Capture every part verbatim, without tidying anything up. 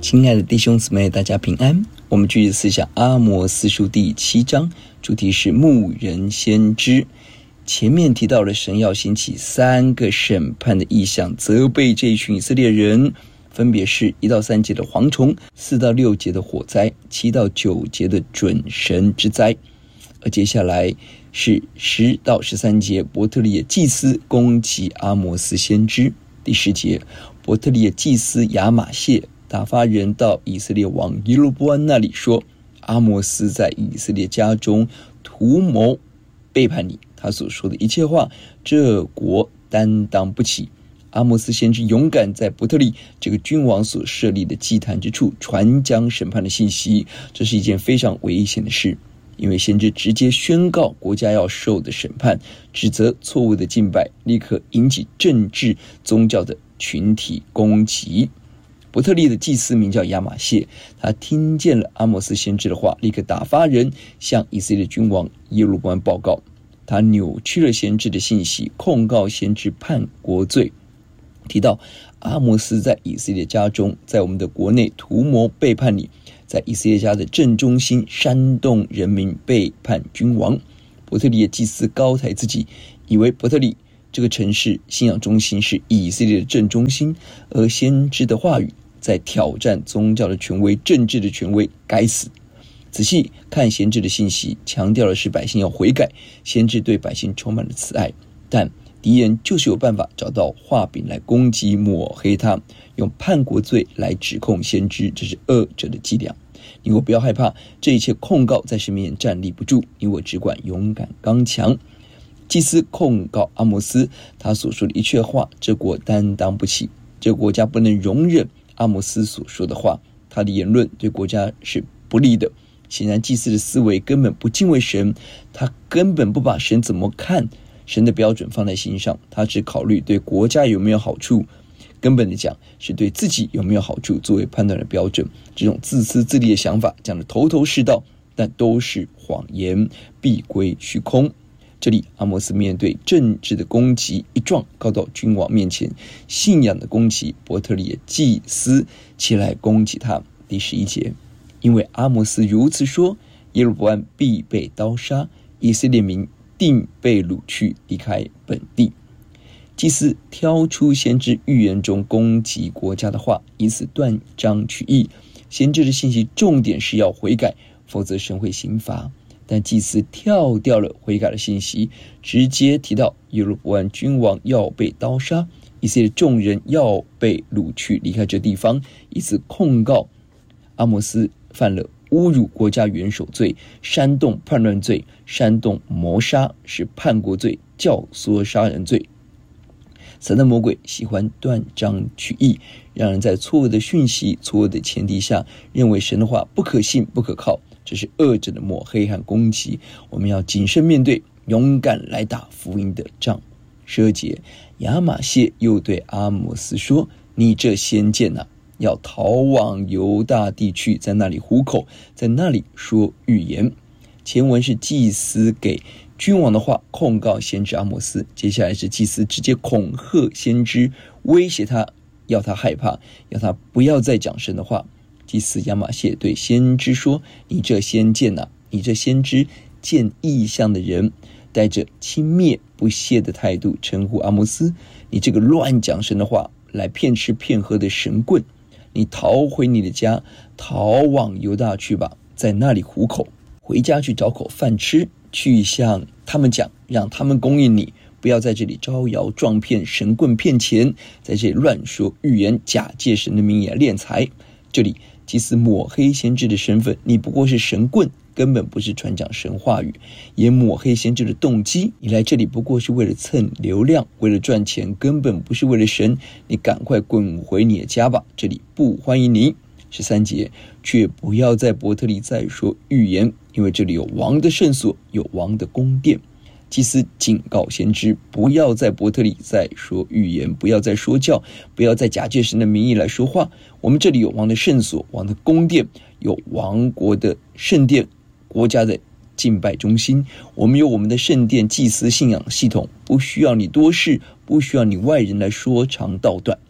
亲爱的弟兄姊妹，大家平安。我们继续思想阿摩司书第七章，主题是牧人先知。前面提到了神要兴起三个审判的意象，责备这一群以色列人，分别是一到三节的蝗虫，四到六节的火灾，七到九节的准神之灾。而接下来是十到十三节，伯特利的祭司攻击阿摩司先知。第十节，伯特利的祭司亚玛谢打发人到以色列王耶罗波安那里说，阿摩司在以色列家中图谋背叛你，他所说的一切话，这国担当不起。阿摩司先知勇敢在伯特利这个君王所设立的祭坛之处传讲审判的信息，这是一件非常危险的事，因为先知直接宣告国家要受的审判，指责错误的敬拜，立刻引起政治宗教的群体攻击。伯特利的祭司名叫亚玛谢，他听见了阿摩司先知的话，立刻打发人向以色列君王耶罗波安报告。他扭曲了先知的信息，控告先知叛国罪，提到阿摩司在以色列家中，在我们的国内图谋背叛你，在以色列家的正中心煽动人民背叛君王。伯特利的祭司高抬自己，以为伯特利这个城市信仰中心是以色列的正中心，而先知的话语在挑战宗教的权威、政治的权威，该死。仔细看先知的信息，强调的是百姓要悔改，先知对百姓充满了慈爱，但敌人就是有办法找到画饼来攻击抹黑他，用叛国罪来指控先知，这是恶者的伎俩。你我不要害怕，这一切控告在神面前站立不住，你我只管勇敢刚强。祭司控告阿摩司，他所说的一切话，这国担当不起，这个国家不能容忍阿摩司所说的话，他的言论对国家是不利的。显然祭司的思维根本不敬畏神，他根本不把神怎么看神的标准放在心上，他只考虑对国家有没有好处，根本的讲是对自己有没有好处作为判断的标准。这种自私自利的想法讲得头头是道，但都是谎言，必归虚空。这里阿摩司面对政治的攻击，一状告到君王面前，信仰的攻击，伯特利的祭司起来攻击他。第十一节，因为阿摩司如此说，耶罗波安必被刀杀，以色列民定被掳去，离开本地。祭司挑出先知预言中攻击国家的话，以此断章取义。先知的信息重点是要悔改，否则神会刑罚。但祭司跳掉了悔改的信息，直接提到耶罗波安君王要被刀杀，以色列众人要被掳去，离开这地方，以此控告阿摩司犯了侮辱国家元首罪、煽动叛乱罪、煽动谋杀，是叛国罪、教唆杀人罪。撒旦魔鬼喜欢断章取义，让人在错误的讯息、错误的前提下，认为神的话不可信、不可靠，这是恶者的抹黑和攻击。我们要谨慎面对，勇敢来打福音的仗。十二节，亚玛谢又对阿摩司说，你这先见啊，要逃往犹大地去，在那里糊口，在那里说预言。前文是祭司给君王的话控告先知阿摩司，接下来是祭司直接恐吓先知，威胁他，要他害怕，要他不要再讲神的话。祭司亚玛谢对先知说，你这先见啊，你这先知见异象的人，带着轻蔑不屑的态度称呼阿摩司，你这个乱讲神的话，来骗吃骗喝的神棍，你逃回你的家，逃往犹大去吧，在那里糊口，回家去找口饭吃，去向他们讲，让他们供应你，不要在这里招摇撞骗，神棍骗钱，在这里乱说预言，假借神的名义来敛财。这里祭司抹黑先知的身份，你不过是神棍，根本不是传讲神话语，也抹黑先知的动机，你来这里不过是为了蹭流量，为了赚钱，根本不是为了神，你赶快滚回你的家吧，这里不欢迎你。十三节，却不要在伯特利再说预言，因为这里有王的圣所，有王的宫殿。祭司警告先知，不要在伯特利再说预言，不要再说教，不要再假借神的名义来说话。我们这里有王的圣所，王的宫殿，有王国的圣殿，国家的敬拜中心，我们有我们的圣殿祭司信仰系统，不需要你多事，不需要你外人来说长道短。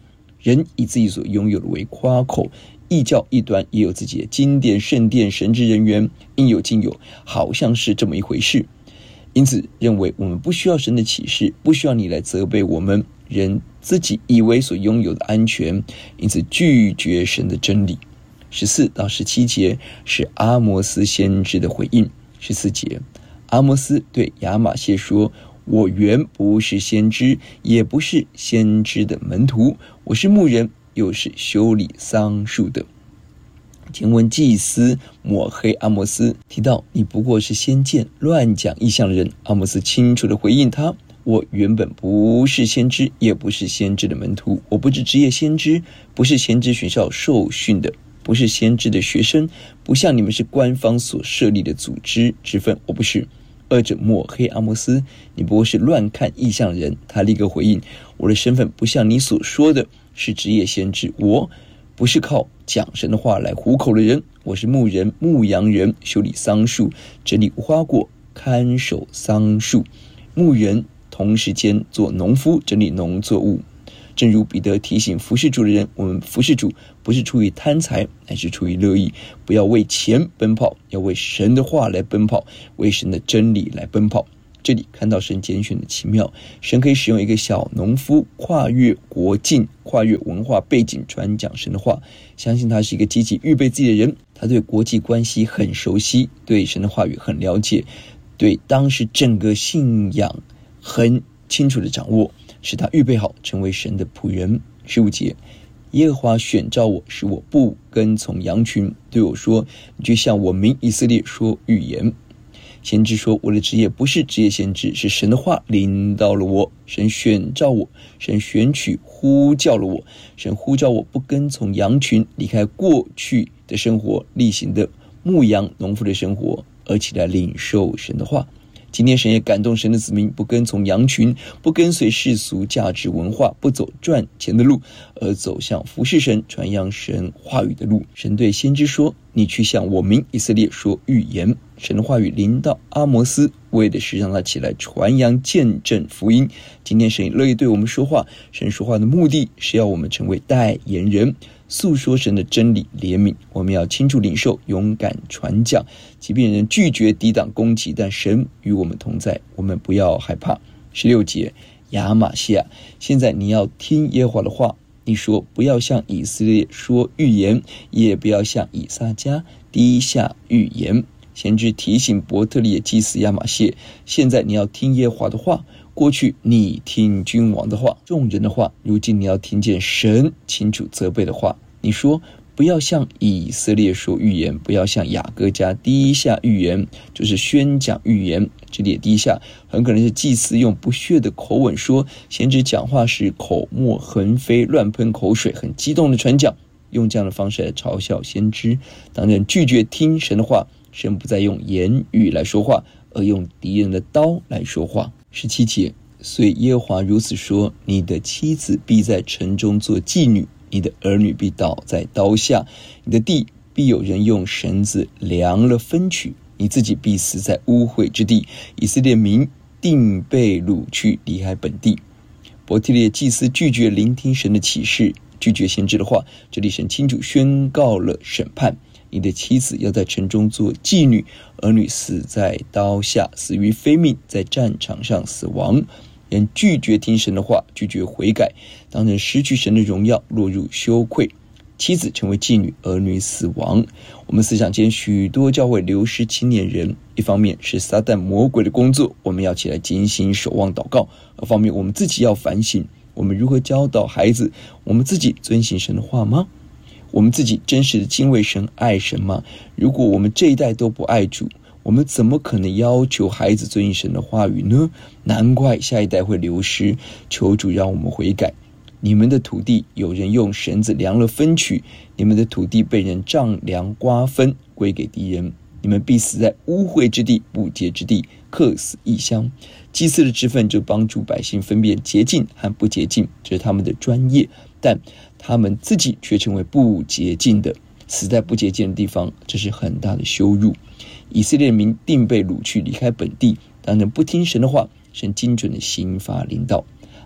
人以自己所拥有的为夸口，异教异端也有自己的经典圣殿神职人员，应有尽有，好像是这么一回事。因此认为我们不需要神的启示，不需要你来责备我们，人自己以为所拥有的安全，因此拒绝神的真理。十四到十七节是阿摩斯先知的回应。十四节，阿摩斯对亚玛谢说，我原不是先知，也不是先知的门徒，我是牧人，又是修理桑树的。前文祭司抹黑阿摩斯，提到你不过是先见乱讲异象的人。阿摩斯清楚地回应他，我原本不是先知，也不是先知的门徒，我不是职业先知，不是先知学校受训的，不是先知的学生，不像你们是官方所设立的组织之分，我不是。二者抹黑阿摩斯，你不过是乱看异象的人。他立刻回应，我的身份不像你所说的是职业先知，我不是靠讲神的话来糊口的人，我是牧人、牧羊人，修理桑树，整理无花果，看守桑树。牧人同时间做农夫，整理农作物。正如彼得提醒服侍主的人，我们服侍主不是出于贪财，乃是出于乐意，不要为钱奔跑，要为神的话来奔跑，为神的真理来奔跑。这里看到神拣选的奇妙，神可以使用一个小农夫跨越国境，跨越文化背景传讲神的话。相信他是一个积极预备自己的人，他对国际关系很熟悉，对神的话语很了解，对当时整个信仰很清楚的掌握，使他预备好成为神的仆人。十五节，耶和华选召我，使我不跟从羊群，对我说，你去向我民以色列说预言。先知说，我的职业不是职业先知，是神的话领导了我，神选召我，神选取呼叫了我，神呼召我不跟从羊群，离开过去的生活，例行的牧羊农夫的生活，而起来领受神的话。今天神也感动神的子民，不跟从羊群，不跟随世俗价值文化，不走赚钱的路，而走向服侍神、传扬神话语的路。神对先知说，你去向我民以色列说预言。神的话语临到阿摩斯，为的是让他起来传扬见证福音。今天神也乐意对我们说话，神说话的目的是要我们成为代言人，诉说神的真理怜悯。我们要清楚领受，勇敢传讲，即便人拒绝抵挡攻击，但神与我们同在，我们不要害怕。十六节，亚玛谢啊，现在你要听耶和华的话，你说不要向以色列说预言，也不要向以撒家低下预言。先知提醒伯特利的祭司亚玛谢，现在你要听耶和华的话，过去你听君王的话、众人的话，如今你要听见神清楚责备的话。你说不要向以色列说预言，不要向雅各家低下预言，就是宣讲预言。这里的低下很可能是祭司用不屑的口吻说，先知讲话时口沫横飞，乱喷口水，很激动的传讲，用这样的方式来嘲笑先知。当人拒绝听神的话，神不再用言语来说话，而用敌人的刀来说话。十七节，所以耶和华如此说，你的妻子必在城中做妓女，你的儿女必倒在刀下，你的地必有人用绳子量了分取，你自己必死在污秽之地，以色列民定被掳去，离开本地。伯特利的祭司拒绝聆听神的启示，拒绝先知的话，这里神清楚宣告了审判。你的妻子要在城中做妓女，儿女死在刀下，死于非命，在战场上死亡。人拒绝听神的话，拒绝悔改，当人失去神的荣耀，落入羞愧。妻子成为妓女，儿女死亡。我们思想间许多教会流失青年人，一方面是撒旦魔鬼的工作，我们要起来警醒守望祷告；二方面我们自己要反省，我们如何教导孩子，我们自己遵行神的话吗？我们自己真实的敬畏神、爱神吗？如果我们这一代都不爱主，我们怎么可能要求孩子遵行神的话语呢？难怪下一代会流失。求主让我们悔改。你们的土地有人用绳子量了分取，你们的土地被人丈量瓜分，归给敌人。你们必死在污秽之地、不洁之地，客死异乡。祭司的职分就帮助百姓分辨洁净和不洁净，这是他们的专业，但他们自己却成为不洁净的，死在不洁净的地方，这是很大的羞辱。以色列民定被掳去，离开本地，当人不听神的话，神精准的刑罚临到。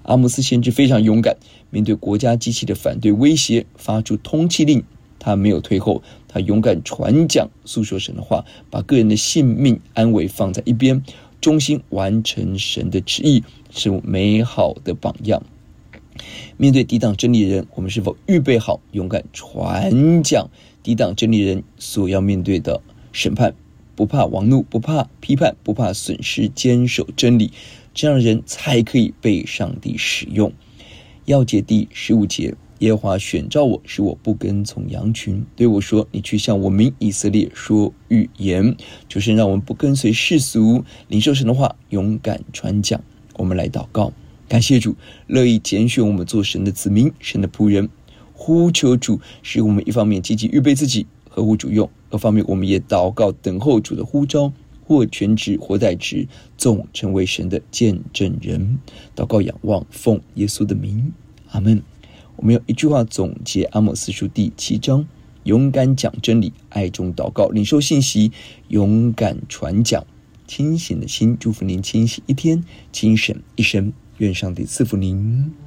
阿摩斯先知非常勇敢，面对国家机器的反对威胁，发出通缉令，他没有退后，他勇敢传讲诉说神的话，把个人的性命安危放在一边，忠心完成神的旨意，是美好的榜样。面对抵挡真理的人，我们是否预备好勇敢传讲抵挡真理人所要面对的审判？不怕王怒，不怕批判，不怕损失，坚守真理，这样的人才可以被上帝使用。要节第十五节，耶和华选召我，使我不跟从羊群，对我说，你去向我民以色列说预言。就是让我们不跟随世俗，领受神的话，勇敢传讲。我们来祷告，感谢主乐意拣选我们做神的子民，神的仆人，呼求主使我们一方面积极预备自己合乎主用，二方面我们也祷告等候主的呼召，或全职或代职，总成为神的见证人。祷告仰望奉耶稣的名，阿们。我们用一句话总结阿摩司书第七章，勇敢讲真理，爱中祷告，领受信息，勇敢传讲。清醒的心祝福您清醒一天，精神一生，愿上帝赐福您。